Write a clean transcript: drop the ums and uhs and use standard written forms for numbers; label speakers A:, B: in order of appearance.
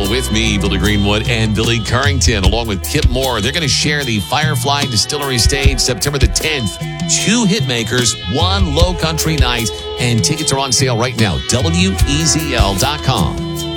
A: with me, Billy Greenwood, and Billy Currington, along with Kip Moore. They're going to share the Firefly Distillery stage September the 10th. 2 hitmakers, 1 low country night, and tickets are on sale right now. WEZL.com.